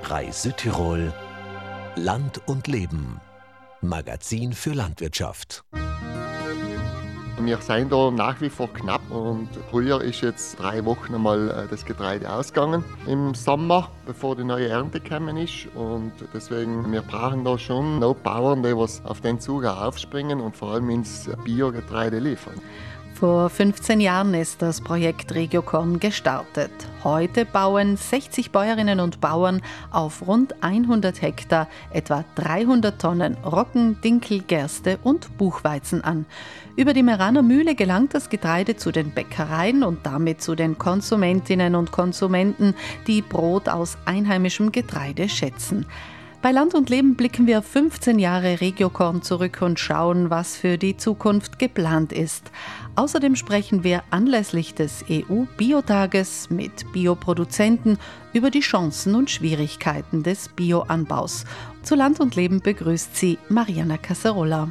Preis Südtirol, Land und Leben, Magazin für Landwirtschaft. Wir sind da nach wie vor knapp und früher ist jetzt 3 Wochen einmal das Getreide ausgegangen im Sommer, bevor die neue Ernte gekommen ist. Und deswegen, wir brauchen da schon noch Bauern, die was auf den Zug auch aufspringen und vor allem ins Biogetreide liefern. Vor 15 Jahren ist das Projekt Regiokorn gestartet. Heute bauen 60 Bäuerinnen und Bauern auf rund 100 Hektar etwa 300 Tonnen Roggen, Dinkel, Gerste und Buchweizen an. Über die Meraner Mühle gelangt das Getreide zu den Bäckereien und damit zu den Konsumentinnen und Konsumenten, die Brot aus einheimischem Getreide schätzen. Bei Land und Leben blicken wir 15 Jahre Regiokorn zurück und schauen, was für die Zukunft geplant ist. Außerdem sprechen wir anlässlich des EU-Biotages mit Bioproduzenten über die Chancen und Schwierigkeiten des Bioanbaus. Zu Land und Leben begrüßt sie Mariana Caserola.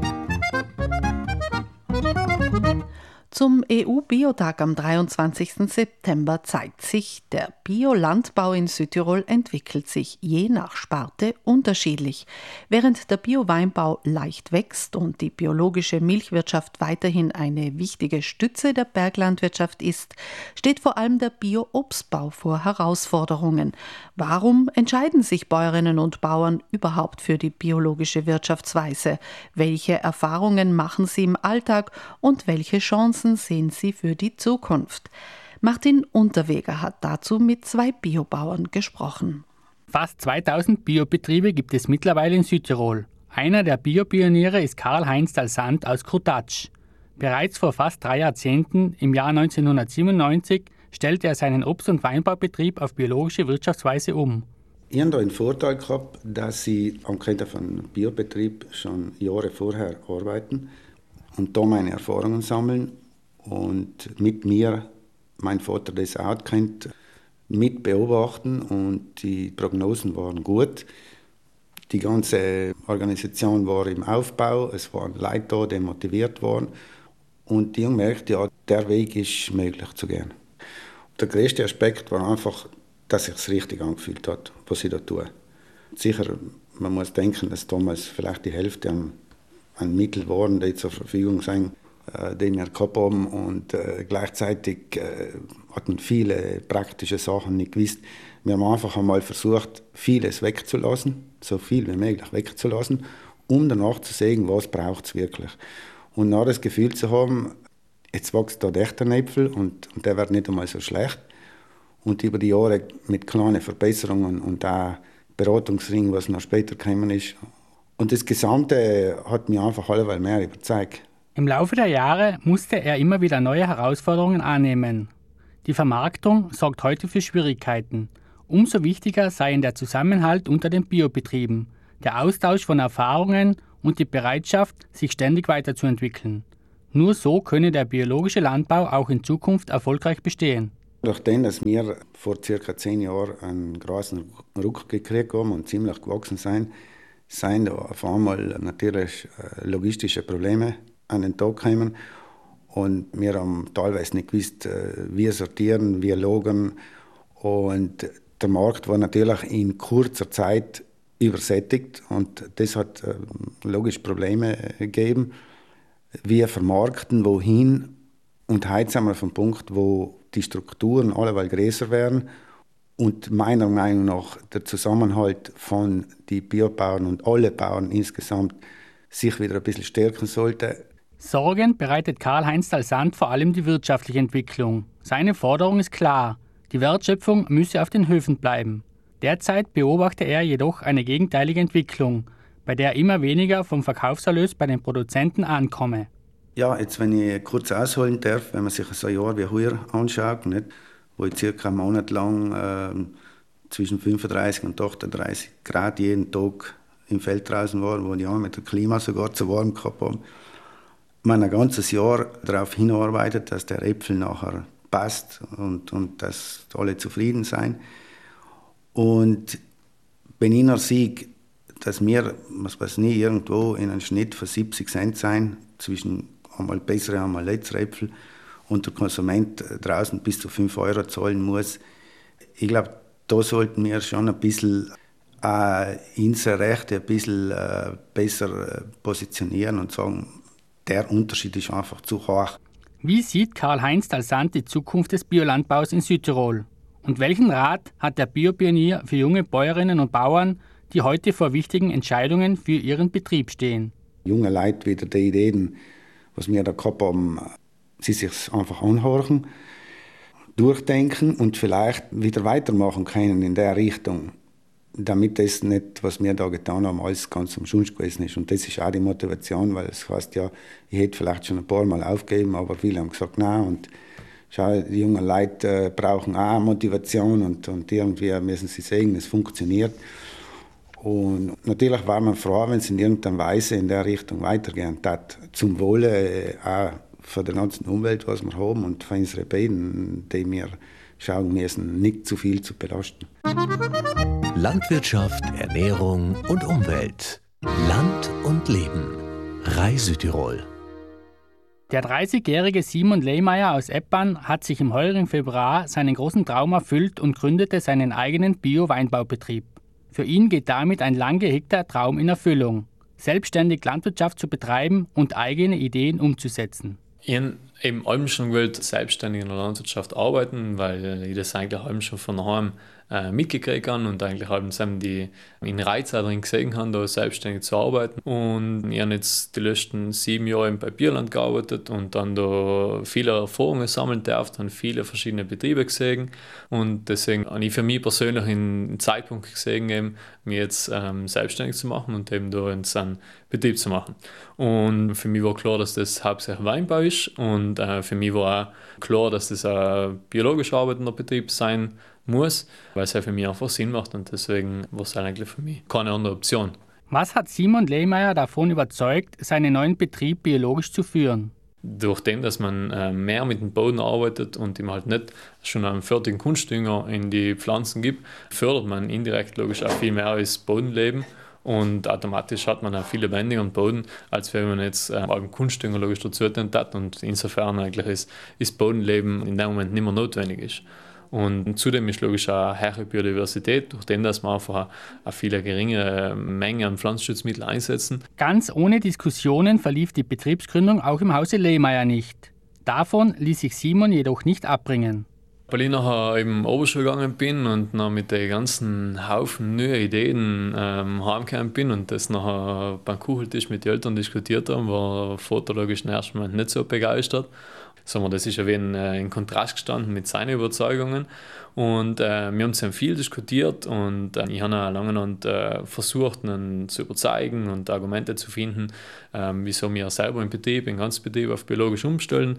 Zum EU-Biotag am 23. September zeigt sich, der Biolandbau in Südtirol entwickelt sich je nach Sparte unterschiedlich. Während der Bio-Weinbau leicht wächst und die biologische Milchwirtschaft weiterhin eine wichtige Stütze der Berglandwirtschaft ist, steht vor allem der Bio-Obstbau vor Herausforderungen. Warum entscheiden sich Bäuerinnen und Bauern überhaupt für die biologische Wirtschaftsweise? Welche Erfahrungen machen sie im Alltag und welche Chancen sehen Sie für die Zukunft? Martin Unterweger hat dazu mit 2 Biobauern gesprochen. Fast 2000 Biobetriebe gibt es mittlerweile in Südtirol. Einer der Biopioniere ist Karl-Heinz Dalsand aus Krutatsch. Bereits vor fast 3 Jahrzehnten, im Jahr 1997, stellte er seinen Obst- und Weinbaubetrieb auf biologische Wirtschaftsweise um. Ich habe da den Vorteil gehabt, dass ich am Kinder von Biobetrieb schon Jahre vorher arbeiten und da meine Erfahrungen sammeln. Und mit mir, mein Vater das auch kennt, mit beobachten und die Prognosen waren gut. Die ganze Organisation war im Aufbau, es waren Leute da, die motiviert waren. Und ich merkte, ja, der Weg ist möglich zu gehen. Der größte Aspekt war einfach, dass es sich richtig angefühlt hat, was ich da tue. Sicher, man muss denken, dass damals vielleicht die Hälfte an Mitteln waren, die zur Verfügung sind, den wir gehabt haben. Und gleichzeitig hat man viele praktische Sachen nicht gewusst. Wir haben einfach einmal versucht, vieles wegzulassen, so viel wie möglich wegzulassen, um danach zu sehen, was braucht es wirklich. Und dann das Gefühl zu haben, jetzt wächst da echt ein Äpfel und der wird nicht einmal so schlecht. Und über die Jahre mit kleinen Verbesserungen und auch Beratungsring, was noch später gekommen ist. Und das Gesamte hat mich einfach alleweil mehr überzeugt. Im Laufe der Jahre musste er immer wieder neue Herausforderungen annehmen. Die Vermarktung sorgt heute für Schwierigkeiten. Umso wichtiger seien der Zusammenhalt unter den Biobetrieben, der Austausch von Erfahrungen und die Bereitschaft, sich ständig weiterzuentwickeln. Nur so könne der biologische Landbau auch in Zukunft erfolgreich bestehen. Nachdem dass wir vor ca. 10 Jahren einen großen Ruck gekriegt haben und ziemlich gewachsen sind da auf einmal natürlich logistische Probleme an den Tag gekommen. Und wir haben teilweise nicht gewusst, wie sortieren, wie lagern. Und der Markt war natürlich in kurzer Zeit übersättigt und das hat logisch Probleme gegeben. Wir vermarkten wohin und heute sind wir auf dem Punkt, wo die Strukturen alleweil größer werden und meiner Meinung nach der Zusammenhalt von den Biobauern und alle Bauern insgesamt sich wieder ein bisschen stärken sollte. Sorgen bereitet Karl-Heinz Dalsand vor allem die wirtschaftliche Entwicklung. Seine Forderung ist klar: Die Wertschöpfung müsse auf den Höfen bleiben. Derzeit beobachtet er jedoch eine gegenteilige Entwicklung, bei der immer weniger vom Verkaufserlös bei den Produzenten ankomme. Ja, jetzt wenn ich kurz ausholen darf, wenn man sich so ein Jahr wie heuer anschaut, nicht, wo ich circa einen Monat lang zwischen 35 und 38 Grad jeden Tag im Feld draußen war, wo die mit dem Klima sogar zu warm gehabt haben, man ein ganzes Jahr darauf hinarbeitet, dass der Äpfel nachher passt und dass alle zufrieden sein. Und wenn ich noch sehe, dass wir, was weiß nicht, irgendwo in einem Schnitt von 70 Cent sein, zwischen einmal bessere, einmal letztere Äpfel, und der Konsument draußen bis zu 5 € zahlen muss, ich glaube, Da sollten wir schon ein bisschen unsere Rechte ein bisschen besser positionieren und sagen, der Unterschied ist einfach zu hoch. Wie sieht Karl-Heinz Dalsand die Zukunft des Biolandbaus in Südtirol? Und welchen Rat hat der Biopionier für junge Bäuerinnen und Bauern, die heute vor wichtigen Entscheidungen für ihren Betrieb stehen? Junge Leute wieder die Ideen, was wir da gehabt haben, sie sich einfach anhören, durchdenken und vielleicht wieder weitermachen können in der Richtung, damit das nicht, was wir da getan haben, alles ganz umsonst gewesen ist. Und das ist auch die Motivation, weil es heißt ja, ich hätte vielleicht schon ein paar Mal aufgegeben, aber viele haben gesagt, nein. Und schau, die jungen Leute brauchen auch Motivation und irgendwie müssen sie sehen, es funktioniert. Und natürlich war man froh, wenn es in irgendeiner Weise in der Richtung weitergehen hat, zum Wohle auch für die ganze Umwelt, was wir haben, und für unsere Bäden, die wir schauen müssen, nicht zu viel zu belasten. Landwirtschaft, Ernährung und Umwelt. Land und Leben. RAI Südtirol. Der 30-jährige Simon Lehmeier aus Eppan hat sich im heurigen Februar seinen großen Traum erfüllt und gründete seinen eigenen Bio-Weinbaubetrieb. Für ihn geht damit ein lang gehegter Traum in Erfüllung, selbstständig Landwirtschaft zu betreiben und eigene Ideen umzusetzen. Ich habe eben allem schon gewollt, selbstständig in der Landwirtschaft arbeiten, weil ich das eigentlich allem schon von daheim mitgekriegt habe und eigentlich allem die in Reiz darin gesehen habe, da selbstständig zu arbeiten. Und ich habe jetzt die letzten 7 Jahre bei Bierland gearbeitet und dann da viele Erfahrungen sammeln dürfen, habe viele verschiedene Betriebe gesehen und deswegen habe ich für mich persönlich einen Zeitpunkt gesehen, eben, mich jetzt selbstständig zu machen und eben da einen Betrieb zu machen. Und für mich war klar, dass das hauptsächlich Weinbau ist und für mich war auch klar, dass das ein biologisch arbeitender Betrieb sein muss, weil es ja für mich einfach Sinn macht und deswegen war es eigentlich für mich keine andere Option. Was hat Simon Lehmeier davon überzeugt, seinen neuen Betrieb biologisch zu führen? Durch den, dass man mehr mit dem Boden arbeitet und ihm halt nicht schon einen fertigen Kunstdünger in die Pflanzen gibt, fördert man indirekt logisch auch viel mehr als Bodenleben. Und automatisch hat man auch viel lebendigeren Boden, als wenn man jetzt einen Kunstdünger logisch dazu hat. Und insofern eigentlich ist Bodenleben in dem Moment nicht mehr notwendig ist. Und zudem ist logisch auch eine höhere Biodiversität, durch den, dass wir einfach eine viel geringere Menge an Pflanzenschutzmitteln einsetzen. Ganz ohne Diskussionen verlief die Betriebsgründung auch im Hause Lehmeier nicht. Davon ließ sich Simon jedoch nicht abbringen. Weil ich nachher eben Oberschule gegangen bin und dann mit den ganzen Haufen neue Ideen heimgekommen bin und das nachher beim Kucheltisch mit den Eltern diskutiert haben, war der Vater logisch im ersten Moment nicht so begeistert. Das ist ja wie in Kontrast gestanden mit seinen Überzeugungen. Und wir haben dann viel diskutiert und ich habe auch lange versucht, ihn zu überzeugen und Argumente zu finden, wieso wir selber im ganzen Betrieb auf biologisch umstellen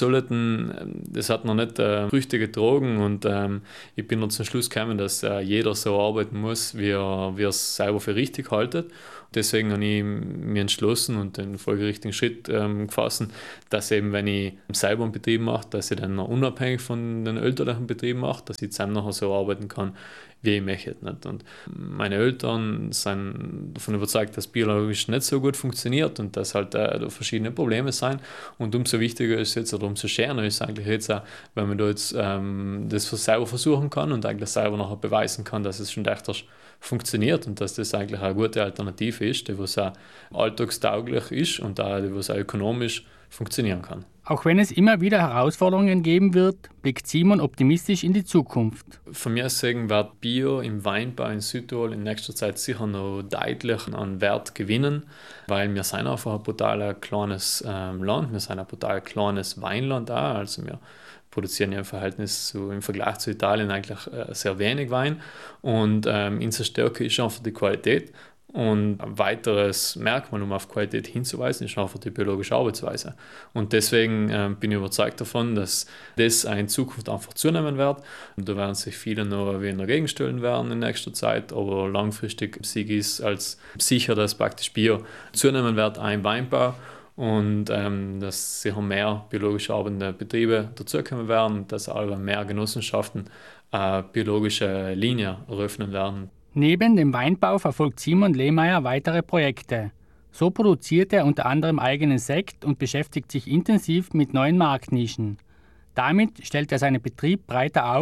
sollten. Das hat noch nicht Früchte getragen und ich bin noch zum Schluss gekommen, dass jeder so arbeiten muss, wie er es selber für richtig haltet. Deswegen habe ich mich entschlossen und den folgerichtigen Schritt gefasst, dass eben, wenn ich selber einen Betrieb mache, dass ich dann noch unabhängig von den elterlichen Betrieben mache, dass ich zusammen nachher so arbeiten kann, wie ich möchte. Nicht? Und meine Eltern sind davon überzeugt, dass biologisch nicht so gut funktioniert und dass halt da verschiedene Probleme sind. Und umso wichtiger ist es jetzt, oder umso schöner ist es eigentlich jetzt auch, wenn man da jetzt das selber versuchen kann und eigentlich selber nachher beweisen kann, dass es schon echt funktioniert und dass das eigentlich eine gute Alternative ist, die was auch alltagstauglich ist und auch die was auch ökonomisch funktionieren kann. Auch wenn es immer wieder Herausforderungen geben wird, blickt Simon optimistisch in die Zukunft. Von mir aus sagen, wird Bio im Weinbau in Südtirol in nächster Zeit sicher noch deutlich an Wert gewinnen, weil wir sind einfach ein brutal kleines Land, wir sind ein brutal kleines Weinland auch, also wir produzieren ja im Vergleich zu Italien eigentlich sehr wenig Wein und unsere Stärke ist einfach die Qualität. Und ein weiteres Merkmal, um auf Qualität hinzuweisen, ist einfach die biologische Arbeitsweise. Und deswegen bin ich überzeugt davon, dass das in Zukunft einfach zunehmen wird. Und da werden sich viele noch wieder dagegen stellen werden in nächster Zeit, aber langfristig sehe ich es als sicher, dass praktisch Bio zunehmen wird, auch im Weinbau. Und dass sicher mehr biologisch arbeitende Betriebe dazukommen werden, dass auch mehr Genossenschaften eine biologische Linie eröffnen werden. Neben dem Weinbau verfolgt Simon Lehmeier weitere Projekte. So produziert er unter anderem eigenen Sekt und beschäftigt sich intensiv mit neuen Marktnischen. Damit stellt er seinen Betrieb breiter auf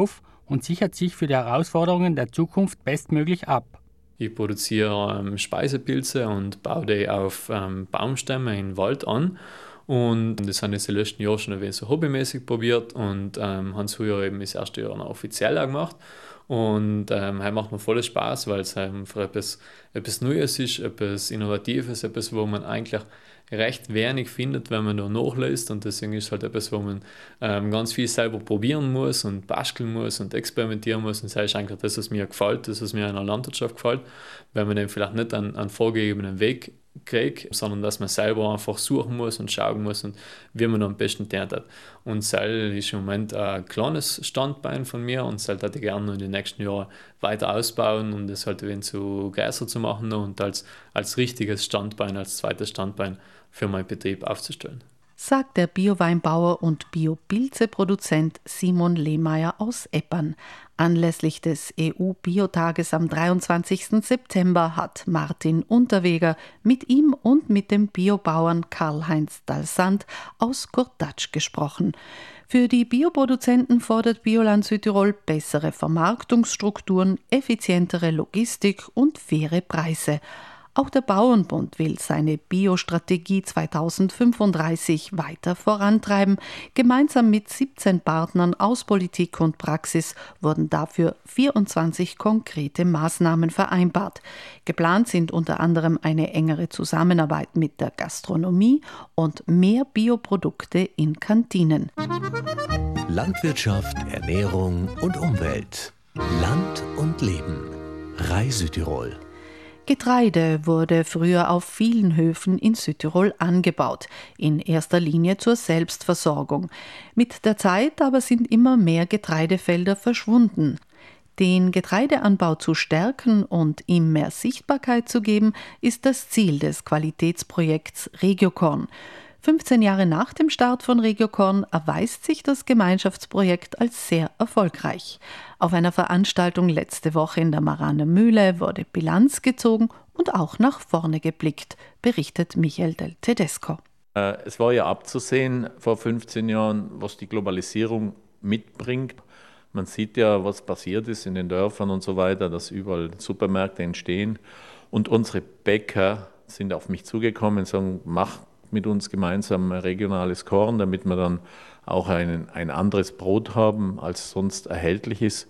und sichert sich für die Herausforderungen der Zukunft bestmöglich ab. Ich produziere Speisepilze und baue die auf Baumstämme im Wald an. Und das haben jetzt die letzten Jahre schon ein wenig so hobbymäßig probiert und haben es früher eben das erste Jahr noch offiziell auch gemacht. Und heute macht mir voll Spaß, weil es einfach etwas Neues ist, etwas Innovatives, etwas, wo man eigentlich recht wenig findet, wenn man da nachliest. Und deswegen ist es halt etwas, wo man ganz viel selber probieren muss und basteln muss und experimentieren muss. Und das ist eigentlich das, was mir gefällt, das, was mir in der Landwirtschaft gefällt, weil man eben vielleicht nicht einen vorgegebenen Weg kriegt, sondern dass man selber einfach suchen muss und schauen muss, und wie man am besten tät. Und Seil ist im Moment ein kleines Standbein von mir und Seil hätte ich gerne in den nächsten Jahren weiter ausbauen, um das halt ein wenig zu größer zu machen und als richtiges Standbein, als zweites Standbein für meinen Betrieb aufzustellen. Sagt der Bioweinbauer und Bio-Pilze-Produzent Simon Lehmeier aus Eppern. Anlässlich des EU-Biotages am 23. September hat Martin Unterweger mit ihm und mit dem Biobauern Karl-Heinz Dalsand aus Gurtatsch gesprochen. Für die Bioproduzenten fordert Bioland Südtirol bessere Vermarktungsstrukturen, effizientere Logistik und faire Preise. Auch der Bauernbund will seine Biostrategie 2035 weiter vorantreiben. Gemeinsam mit 17 Partnern aus Politik und Praxis wurden dafür 24 konkrete Maßnahmen vereinbart. Geplant sind unter anderem eine engere Zusammenarbeit mit der Gastronomie und mehr Bioprodukte in Kantinen. Landwirtschaft, Ernährung und Umwelt. Land und Leben. RAI Südtirol. Getreide wurde früher auf vielen Höfen in Südtirol angebaut, in erster Linie zur Selbstversorgung. Mit der Zeit aber sind immer mehr Getreidefelder verschwunden. Den Getreideanbau zu stärken und ihm mehr Sichtbarkeit zu geben, ist das Ziel des Qualitätsprojekts Regiokorn. 15 Jahre nach dem Start von Regiokorn erweist sich das Gemeinschaftsprojekt als sehr erfolgreich. Auf einer Veranstaltung letzte Woche in der Maraner Mühle wurde Bilanz gezogen und auch nach vorne geblickt, berichtet Michael Del Tedesco. Es war ja abzusehen vor 15 Jahren, was die Globalisierung mitbringt. Man sieht ja, was passiert ist in den Dörfern und so weiter, dass überall Supermärkte entstehen. Und unsere Bäcker sind auf mich zugekommen und sagen, mach mit uns gemeinsam regionales Korn, damit wir dann auch ein anderes Brot haben, als sonst erhältlich ist.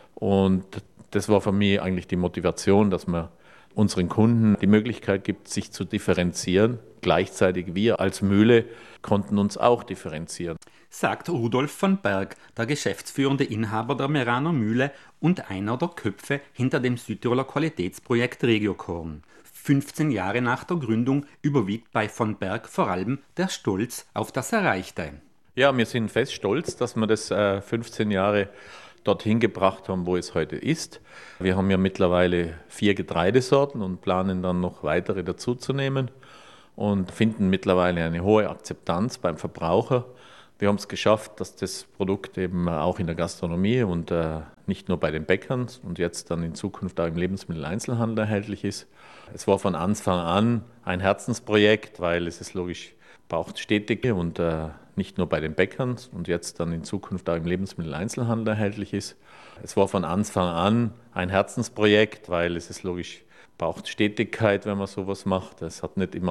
Und das war für mich eigentlich die Motivation, dass man unseren Kunden die Möglichkeit gibt, sich zu differenzieren. Gleichzeitig wir als Mühle konnten uns auch differenzieren. Sagt Rudolf von Berg, der geschäftsführende Inhaber der Meraner Mühle und einer der Köpfe hinter dem Südtiroler Qualitätsprojekt Regiokorn. 15 Jahre nach der Gründung überwiegt bei von Berg vor allem der Stolz auf das Erreichte. Ja, wir sind fest stolz, dass wir das 15 Jahre dorthin gebracht haben, wo es heute ist. Wir haben ja mittlerweile 4 Getreidesorten und planen dann noch weitere dazuzunehmen und finden mittlerweile eine hohe Akzeptanz beim Verbraucher. Wir haben es geschafft, dass das Produkt eben auch in der Gastronomie und nicht nur bei den Bäckern und jetzt dann in Zukunft auch im Lebensmitteleinzelhandel erhältlich ist. Es war von Anfang an ein Herzensprojekt, weil es ist logisch, braucht stetig und nicht nur bei den Bäckern und jetzt dann in Zukunft auch im Lebensmitteleinzelhandel erhältlich ist. Es war von Anfang an ein Herzensprojekt, weil es ist logisch, braucht Stetigkeit, wenn man sowas macht. Es hat nicht immer